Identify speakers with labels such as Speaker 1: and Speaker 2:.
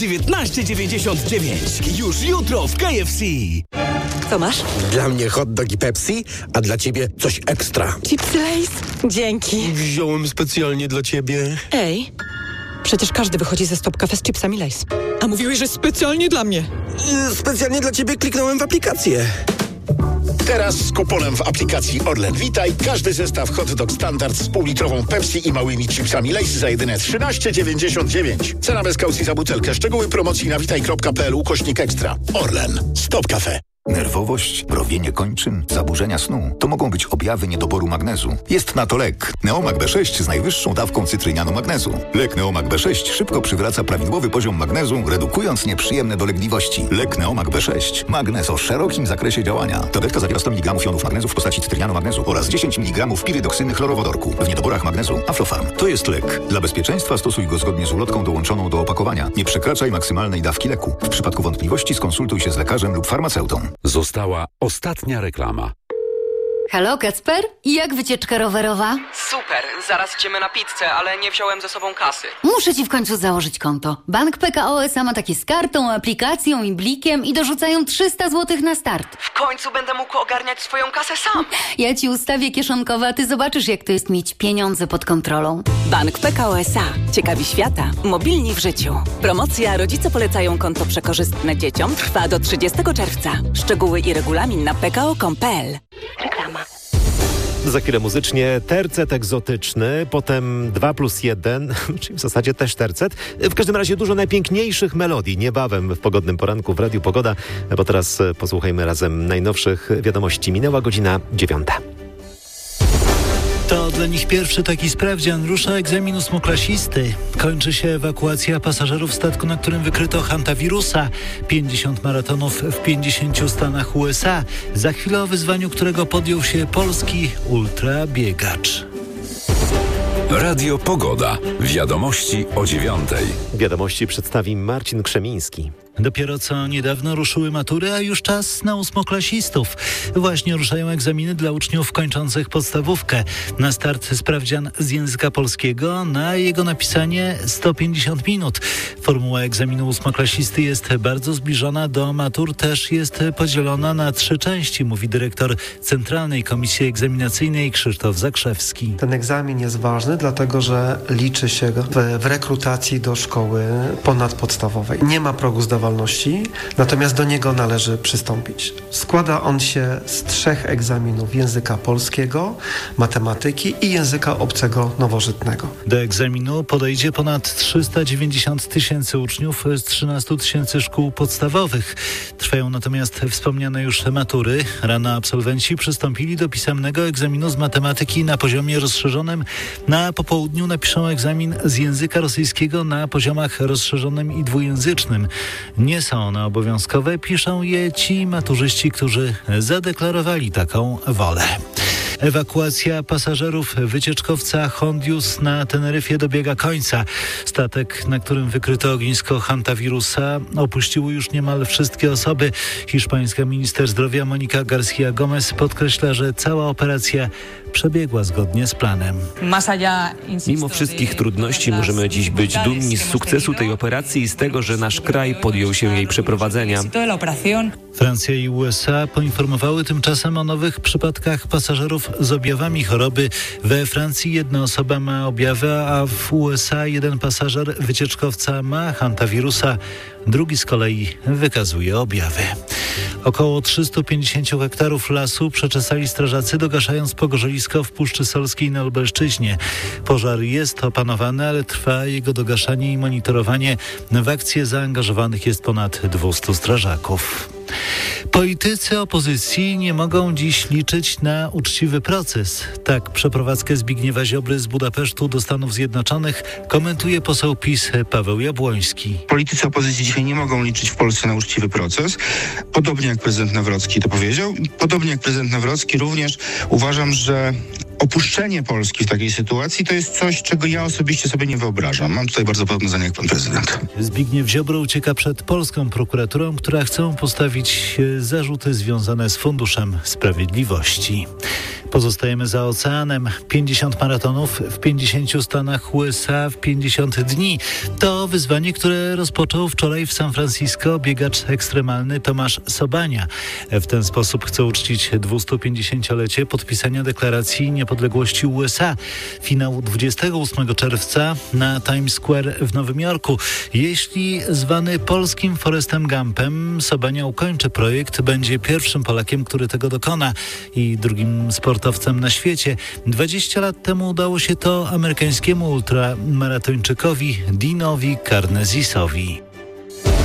Speaker 1: 19,99. Już jutro w KFC.
Speaker 2: Co masz?
Speaker 3: Dla mnie hot dog i Pepsi, a dla ciebie coś ekstra.
Speaker 2: Chipsy Lay's? Dzięki.
Speaker 3: Wziąłem specjalnie dla ciebie.
Speaker 2: Ej, przecież każdy wychodzi ze Stop Cafe z chipsami Lay's. A mówiłeś, że specjalnie dla mnie.
Speaker 3: Specjalnie dla ciebie kliknąłem w aplikację.
Speaker 4: Teraz z kuponem w aplikacji Orlen Witaj każdy zestaw hot dog standard z półlitrową Pepsi i małymi chipsami Lay's za jedyne 13,99. Cena bez kaucji za butelkę. Szczegóły promocji na witaj.pl/ekstra. Orlen. Stop Cafe.
Speaker 5: Nerwowość, mrowienie kończyn, zaburzenia snu to mogą być objawy niedoboru magnezu. Jest na to lek Neomag B6 z najwyższą dawką cytrynianu magnezu. Lek Neomag B6 szybko przywraca prawidłowy poziom magnezu, redukując nieprzyjemne dolegliwości. Lek Neomag B6. Magnez o szerokim zakresie działania. Tabletka zawiera 100 mg jonów magnezu w postaci cytrynianu magnezu oraz 10 mg pirydoksyny chlorowodorku. W niedoborach magnezu Aflofarm. To jest lek. Dla bezpieczeństwa stosuj go zgodnie z ulotką dołączoną do opakowania. Nie przekraczaj maksymalnej dawki leku. W przypadku wątpliwości skonsultuj się z lekarzem lub farmaceutą.
Speaker 6: Została ostatnia reklama.
Speaker 7: Halo, Kacper? Jak wycieczka rowerowa?
Speaker 8: Super, zaraz idziemy na pizzę, ale nie wziąłem ze sobą kasy.
Speaker 7: Muszę ci w końcu założyć konto. Bank PKO SA ma takie z kartą, aplikacją i blikiem i dorzucają 300 zł na start.
Speaker 8: W końcu będę mógł ogarniać swoją kasę sam.
Speaker 7: Ja ci ustawię kieszonkowe, a ty zobaczysz, jak to jest mieć pieniądze pod kontrolą.
Speaker 9: Bank PKO SA. Ciekawi świata. Mobilni w życiu. Promocja Rodzice polecają konto przekorzystne dzieciom trwa do 30 czerwca. Szczegóły i regulamin na pko.com.pl. Reklama.
Speaker 10: Za chwilę muzycznie tercet egzotyczny, potem 2+1, czyli w zasadzie też tercet. W każdym razie dużo najpiękniejszych melodii niebawem w pogodnym poranku w Radiu Pogoda, bo teraz posłuchajmy razem najnowszych wiadomości. Minęła godzina 9.
Speaker 11: To dla nich pierwszy taki sprawdzian. Rusza egzamin ósmoklasisty. Kończy się ewakuacja pasażerów statku, na którym wykryto hantawirusa. 50 maratonów w 50 stanach USA. Za chwilę o wyzwaniu, którego podjął się polski ultrabiegacz.
Speaker 6: Radio Pogoda. Wiadomości o 9.
Speaker 10: Wiadomości przedstawi Marcin Krzemiński.
Speaker 11: Dopiero co niedawno ruszyły matury, a już czas na ósmoklasistów. Właśnie ruszają egzaminy dla uczniów kończących podstawówkę. Na start sprawdzian z języka polskiego, na jego napisanie 150 minut. Formuła egzaminu ósmoklasisty jest bardzo zbliżona do matur, też jest podzielona na 3 części, mówi dyrektor Centralnej Komisji Egzaminacyjnej Krzysztof Zakrzewski.
Speaker 12: Ten egzamin jest ważny, dlatego że liczy się w rekrutacji do szkoły ponadpodstawowej. Nie ma progu zdawalności, natomiast do niego należy przystąpić. Składa on się z 3 egzaminów języka polskiego, matematyki i języka obcego nowożytnego.
Speaker 11: Do egzaminu podejdzie ponad 390 tysięcy uczniów z 13 tysięcy szkół podstawowych. Trwają natomiast wspomniane już matury. Rano absolwenci przystąpili do pisemnego egzaminu z matematyki na poziomie rozszerzonym. Na popołudniu napiszą egzamin z języka rosyjskiego na poziomach rozszerzonym i dwujęzycznym. Nie są one obowiązkowe, piszą je ci maturzyści, którzy zadeklarowali taką wolę. Ewakuacja pasażerów wycieczkowca Hondius na Teneryfie dobiega końca. Statek, na którym wykryto ognisko hantawirusa, opuściły już niemal wszystkie osoby. Hiszpańska minister zdrowia Monika García Gómez podkreśla, że cała operacja przebiegła zgodnie z planem.
Speaker 13: Mimo wszystkich trudności możemy dziś być dumni z sukcesu tej operacji i z tego, że nasz kraj podjął się jej przeprowadzenia.
Speaker 11: Francja i USA poinformowały tymczasem o nowych przypadkach pasażerów z objawami choroby. We Francji 1 osoba ma objawy, a w USA 1 pasażer wycieczkowca ma hantawirusa, drugi z kolei wykazuje objawy. Około 350 hektarów lasu przeczesali strażacy, dogaszając pogorzelisko w Puszczy Solskiej na Lubelszczyźnie. Pożar jest opanowany, ale trwa jego dogaszanie i monitorowanie. W akcję zaangażowanych jest ponad 200 strażaków. Politycy opozycji nie mogą dziś liczyć na uczciwy proces. Tak przeprowadzkę Zbigniewa Ziobry z Budapesztu do Stanów Zjednoczonych komentuje poseł PiS Paweł Jabłoński.
Speaker 14: Politycy opozycji dzisiaj nie mogą liczyć w Polsce na uczciwy proces. Podobnie jak prezydent Nawrocki to powiedział. Podobnie jak prezydent Nawrocki również uważam, że opuszczenie Polski w takiej sytuacji to jest coś, czego ja osobiście sobie nie wyobrażam. Mam tutaj bardzo podobne zdanie jak pan prezydent.
Speaker 11: Zbigniew Ziobro ucieka przed polską prokuraturą, która chce postawić zarzuty związane z Funduszem Sprawiedliwości. Pozostajemy za oceanem. 50 maratonów w 50 stanach USA w 50 dni. To wyzwanie, które rozpoczął wczoraj w San Francisco biegacz ekstremalny Tomasz Sobania. W ten sposób chce uczcić 250-lecie podpisania deklaracji niepodległości USA. Finał 28 czerwca na Times Square w Nowym Jorku. Jeśli zwany polskim Forrestem Gumpem, Sobania ukończy projekt, będzie pierwszym Polakiem, który tego dokona i drugim sportowcem na świecie. 20 lat temu udało się to amerykańskiemu ultramaratończykowi Deanowi Karnezisowi.